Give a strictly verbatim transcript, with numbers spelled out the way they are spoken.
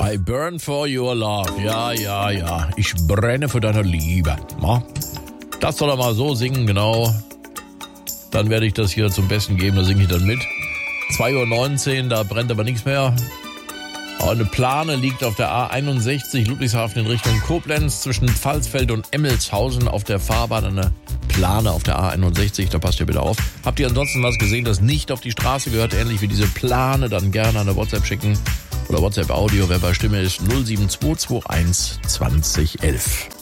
I burn for your love. Ja, ja, ja. Ich brenne für deine Liebe. Na? Das soll er mal so singen, genau. Dann werde ich das hier zum Besten geben, da singe ich dann mit. zwei Uhr neunzehn, da brennt aber nichts mehr. Eine Plane liegt auf der A einundsechzig, Ludwigshafen in Richtung Koblenz, zwischen Pfalzfeld und Emmelshausen auf der Fahrbahn. Eine Plane auf der A einundsechzig, da passt ihr bitte auf. Habt ihr ansonsten was gesehen, das nicht auf die Straße gehört, ähnlich wie diese Plane, dann gerne eine WhatsApp schicken oder WhatsApp-Audio, wer bei Stimme ist null sieben zwei zwei eins zwanzig elf.